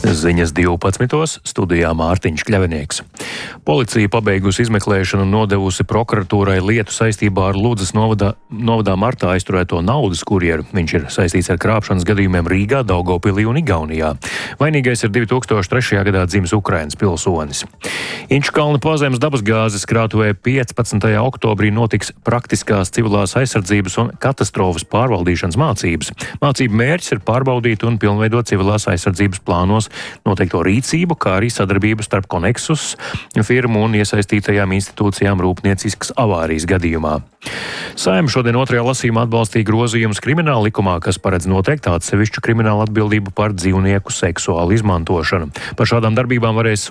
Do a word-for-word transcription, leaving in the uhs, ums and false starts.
Ziņas divpadsmitos studijā Mārtiņš Kļavinieks. Policija pabeigusi izmeklēšanu un nodevusi prokuratūrai lietu saistībā ar Ludzas novadā, novadā martā aizturēto naudas kurjeru. Viņš ir saistīts ar krāpšanas gadījumiem Rīgā, Daugavpilī un Igaunijā. Vainīgais ir divi tūkstoši trešajā gadā dzimis Ukrainas pilsonis. Inčukalna pazemes dabasgāzes krātuvē piecpadsmitajā oktobrī notiks praktiskās civilās aizsardzības un katastrofas pārvaldīšanas mācības. Mācību mērķis ir pārbaudīt un pilnveidot civilās aizsardzības plānos noteikto rīcību, kā arī sadarbību starp Konexus firmu un iesaistītajām institūcijām rūpnieciskas avārijas gadījumā. Saeima šodien otrajā lasījumā atbalstīja grozījumus krimināla likumā, kas paredz noteikt atsevišķu kriminālu atbildību par dzīvnieku seksuālu izmantošanu. Par šādām darbībām varēs